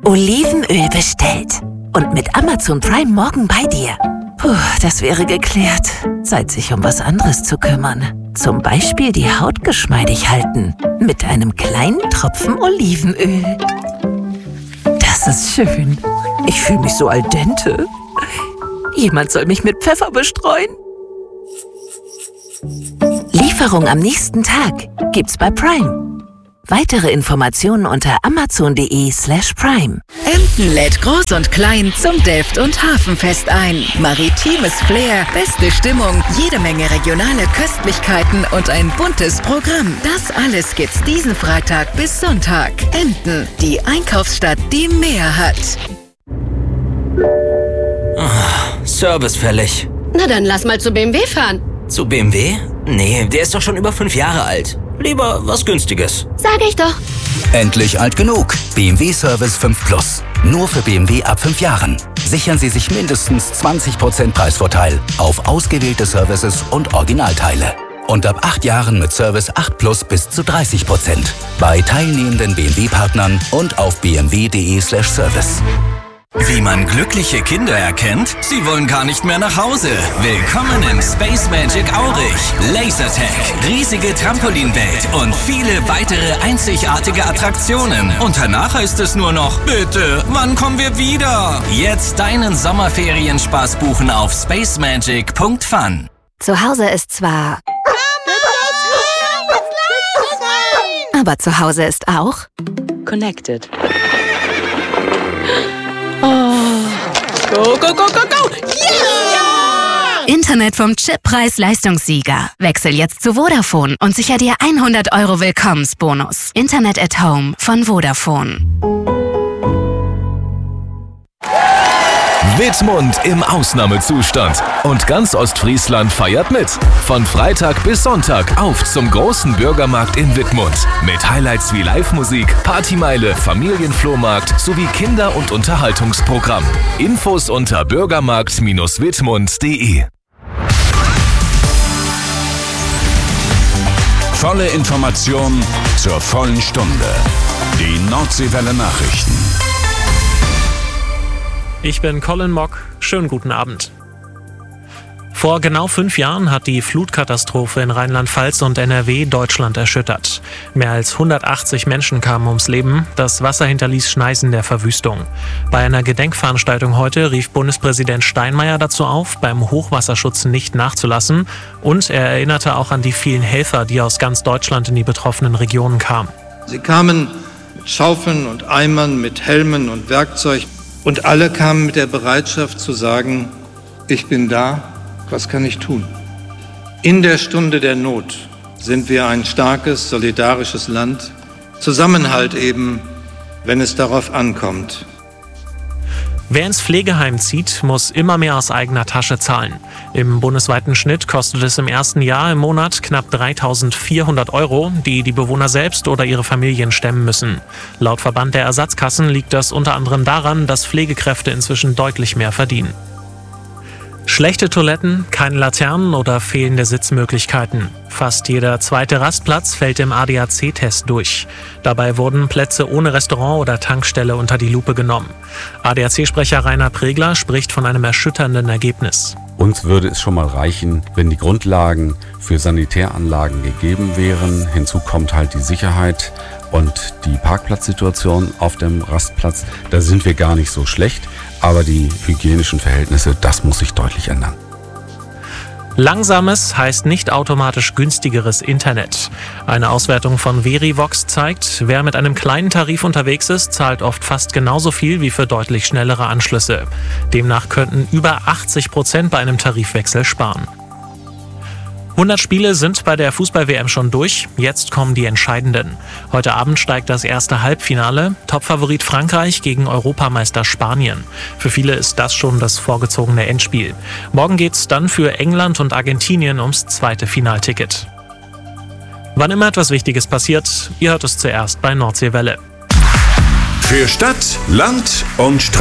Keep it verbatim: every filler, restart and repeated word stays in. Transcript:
Olivenöl bestellt. Und mit Amazon Prime morgen bei dir. Puh, das wäre geklärt. Zeit, sich um was anderes zu kümmern. Zum Beispiel die Haut geschmeidig halten. Mit einem kleinen Tropfen Olivenöl. Das ist schön. Ich fühle mich so al dente. Jemand soll mich mit Pfeffer bestreuen. Lieferung am nächsten Tag gibt's bei Prime. Weitere Informationen unter amazon.de slash prime. Emden lädt Groß und Klein zum Delft- und Hafenfest ein. Maritimes Flair, beste Stimmung, jede Menge regionale Köstlichkeiten und ein buntes Programm. Das alles gibt's diesen Freitag bis Sonntag. Emden, die Einkaufsstadt, die mehr hat. Oh, Service fällig. Na dann lass mal zu B M W fahren. Zu B M W? Nee, der ist doch schon über fünf Jahre alt. Lieber was Günstiges. Sag ich doch. Endlich alt genug. B M W Service fünf Plus. Nur für B M W ab fünf Jahren. Sichern Sie sich mindestens zwanzig Prozent Preisvorteil auf ausgewählte Services und Originalteile. Und ab acht Jahren mit Service acht Plus bis zu dreißig Prozent. Bei teilnehmenden B M W-Partnern und auf b m w punkt d e slash service. Wie man glückliche Kinder erkennt? Sie wollen gar nicht mehr nach Hause. Willkommen im Space Magic Aurich. Lasertag, riesige Trampolinwelt und viele weitere einzigartige Attraktionen. Und danach heißt es nur noch, bitte, wann kommen wir wieder? Jetzt deinen Sommerferienspaß buchen auf spacemagic punkt fun. Zu Hause ist zwar... Aber zu Hause ist auch... Connected. Oh. Go, go, go, go, go! Yeah! Internet vom Chip Preis-Leistungssieger. Wechsel jetzt zu Vodafone und sicher dir hundert Euro Willkommensbonus. Internet at Home von Vodafone. Wittmund im Ausnahmezustand. Und ganz Ostfriesland feiert mit. Von Freitag bis Sonntag auf zum großen Bürgermarkt in Wittmund. Mit Highlights wie Live-Musik, Partymeile, Familienflohmarkt sowie Kinder- und Unterhaltungsprogramm. Infos unter bürgermarkt Bindestrich wittmund punkt de. Volle Information zur vollen Stunde. Die Nordseewelle Nachrichten. Ich bin Colin Mock. Schönen guten Abend. Vor genau fünf Jahren hat die Flutkatastrophe in Rheinland-Pfalz und N R W Deutschland erschüttert. Mehr als hundertachtzig Menschen kamen ums Leben. Das Wasser hinterließ Schneisen der Verwüstung. Bei einer Gedenkveranstaltung heute rief Bundespräsident Steinmeier dazu auf, beim Hochwasserschutz nicht nachzulassen. Und er erinnerte auch an die vielen Helfer, die aus ganz Deutschland in die betroffenen Regionen kamen. Sie kamen mit Schaufeln und Eimern, mit Helmen und Werkzeug. Und alle kamen mit der Bereitschaft zu sagen, ich bin da, was kann ich tun? In der Stunde der Not sind wir ein starkes, solidarisches Land. Zusammenhalt eben, wenn es darauf ankommt. Wer ins Pflegeheim zieht, muss immer mehr aus eigener Tasche zahlen. Im bundesweiten Schnitt kostet es im ersten Jahr im Monat knapp dreitausendvierhundert Euro, die die Bewohner selbst oder ihre Familien stemmen müssen. Laut Verband der Ersatzkassen liegt das unter anderem daran, dass Pflegekräfte inzwischen deutlich mehr verdienen. Schlechte Toiletten, keine Laternen oder fehlende Sitzmöglichkeiten. Fast jeder zweite Rastplatz fällt im A D A C-Test durch. Dabei wurden Plätze ohne Restaurant oder Tankstelle unter die Lupe genommen. A D A C-Sprecher Rainer Pregler spricht von einem erschütternden Ergebnis. Uns würde es schon mal reichen, wenn die Grundlagen für Sanitäranlagen gegeben wären. Hinzu kommt halt die Sicherheit und die Parkplatzsituation auf dem Rastplatz. Da sind wir gar nicht so schlecht, aber die hygienischen Verhältnisse, das muss sich deutlich ändern. Langsames heißt nicht automatisch günstigeres Internet. Eine Auswertung von Verivox zeigt, wer mit einem kleinen Tarif unterwegs ist, zahlt oft fast genauso viel wie für deutlich schnellere Anschlüsse. Demnach könnten über achtzig Prozent bei einem Tarifwechsel sparen. hundert Spiele sind bei der Fußball-W M schon durch, jetzt kommen die entscheidenden. Heute Abend steigt das erste Halbfinale, Topfavorit Frankreich gegen Europameister Spanien. Für viele ist das schon das vorgezogene Endspiel. Morgen geht's dann für England und Argentinien ums zweite Finalticket. Wann immer etwas Wichtiges passiert, ihr hört es zuerst bei Nordseewelle. Für Stadt, Land und Straße.